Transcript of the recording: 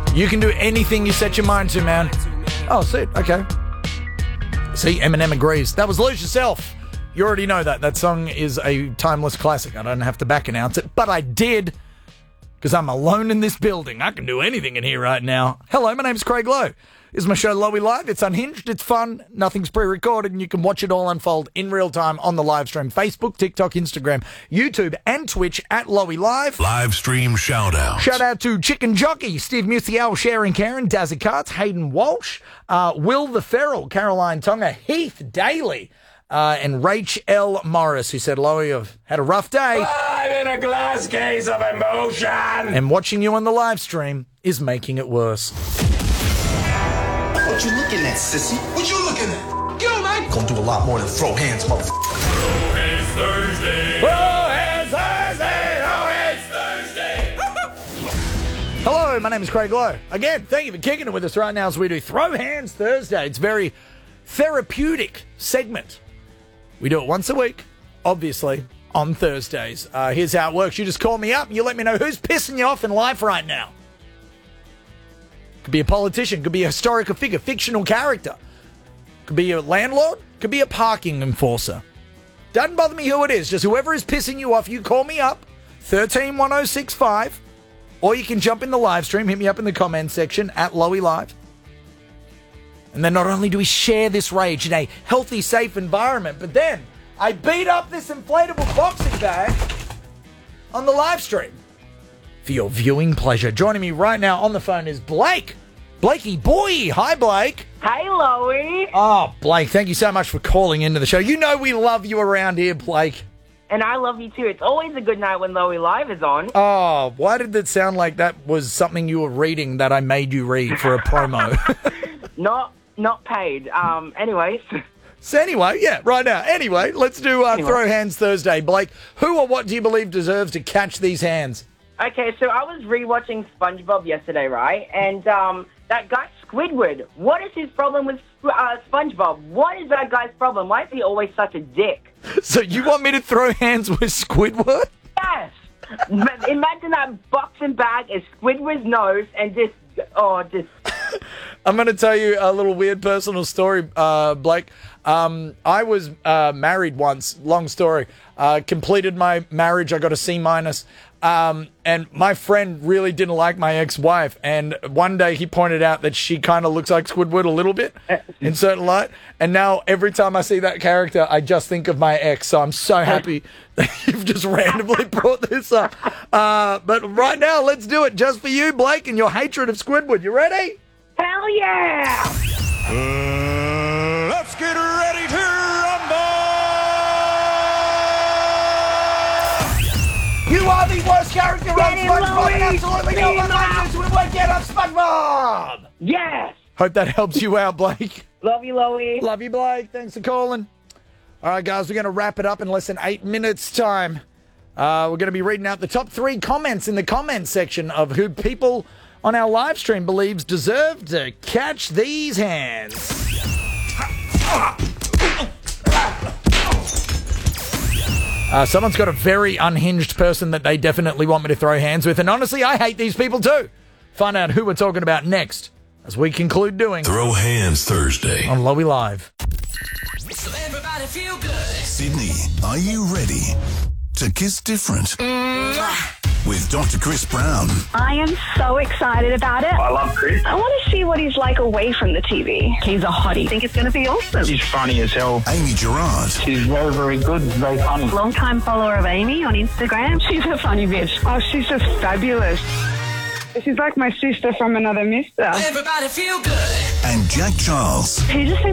You can do anything you set your mind to, man. Oh, see, okay. See, Eminem agrees. That was Lose Yourself. You already know that. That song is a timeless classic. I don't have to back announce it, but I did because I'm alone in this building. I can do anything in here right now. Hello, my name's Craig Lowe. This is my show, Lowy Live. It's unhinged, it's fun, nothing's pre-recorded, and you can watch it all unfold in real time on the live stream. Facebook, TikTok, Instagram, YouTube, and Twitch at Lowy Live. Live stream shout-out. Shout out to Chicken Jockey, Steve Musial, Sharon Karen, Dazzy Carts, Hayden Walsh, Will the Feral, Caroline Tonga, Heath Daly, and Rach L. Morris, who said, Lowy, I've had a rough day. I'm in a glass case of emotion. And watching you on the live stream is making it worse. What you looking at, sissy? What you looking at? Yo, man. Gonna do a lot more than throw hands, motherfucker. Throw hands Thursday. Throw hands Thursday. Throw hands Thursday. Hello, my name is Craig Lowe. Again, thank you for kicking it with us right now as we do Throw Hands Thursday. It's a very therapeutic segment. We do it once a week, obviously, on Thursdays. Here's how it works. You just call me up and you let me know who's pissing you off in life right now. Could be a politician, could be a historical figure, fictional character. Could be a landlord, could be a parking enforcer. Doesn't bother me who it is, just whoever is pissing you off, you call me up, 131065, or you can jump in the live stream, hit me up in the comment section at Lowy Live. And then not only do we share this rage in a healthy, safe environment, but then I beat up this inflatable boxing bag on the live stream. For your viewing pleasure. Joining me right now on the phone is Blake. Blakey boy. Hi, Blake. Hey, Lowy. Oh, Blake, thank you so much for calling into the show. You know we love you around here, Blake. And I love you too. It's always a good night when Lowy Live is on. Oh, why did it sound like that was something you were reading that I made you read for a promo? Not paid. Anyways. So anyway, yeah, right now. Anyway, let's do Throw Hands Thursday. Blake, who or what do you believe deserves to catch these hands? Okay, so I was rewatching SpongeBob yesterday, right? And that guy Squidward, what is his problem with SpongeBob? What is that guy's problem? Why is he always such a dick? So you want me to throw hands with Squidward? Yes! Imagine that boxing bag is Squidward's nose and just... I'm going to tell you a little weird personal story, Blake. I was married once, long story. Completed my marriage, I got a C-. And my friend really didn't like my ex-wife. And one day he pointed out that she kind of looks like Squidward a little bit in certain light. And now every time I see that character, I just think of my ex. So I'm so happy that you've just randomly brought this up. But right now, let's do it just for you, Blake, and your hatred of Squidward. You ready? Hell yeah! Let's get ready to rumble. You are the worst character on SpongeBob, and absolutely no one likes you. Squidward, get up, SpongeBob! Yes! Hope that helps you out, Blake. Love you, Lowy. Love you, Blake. Thanks for calling. All right, guys, we're going to wrap it up in less than 8 minutes' time. We're going to be reading out the top 3 comments in the comment section of who people on our live stream believes deserve to catch these hands. Someone's got a very unhinged person that they definitely want me to throw hands with, and honestly, I hate these people too. Find out who we're talking about next as we conclude doing Throw Hands Thursday on Lowy Live. So everybody feel good. Sydney, are you ready to kiss different? With Dr. Chris Brown. I am so excited about it. I love Chris. I want to see what he's like away from the TV. He's a hottie. I think it's going to be awesome. She's funny as hell. Amy Gerard. She's very, very good, very funny. Long-time follower of Amy on Instagram. She's a funny bitch. Oh, she's just fabulous. She's like my sister from another mister. Everybody feel good. And Jack Charles. He just